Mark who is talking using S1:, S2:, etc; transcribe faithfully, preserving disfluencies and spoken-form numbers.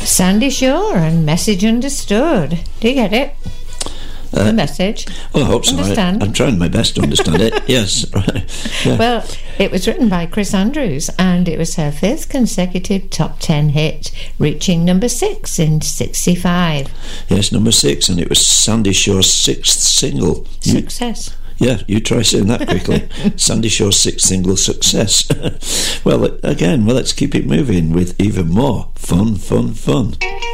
S1: Sandy Shore and Message Understood. Do you get it? Uh, the message.
S2: Oh, I hope so.
S1: Understand?
S2: I, I'm trying my best to understand it. Yes. Right. Yeah.
S1: Well, it was written by Chris Andrews, and it was her fifth consecutive top ten hit, reaching number six in sixty-five.
S2: Yes, number six, and it was Sandy Shore's sixth single.
S1: Success.
S2: You, yeah, you try saying that quickly. Sandy Shore's sixth single, Success. Well, again, well, let's keep it moving with even more fun, fun, fun.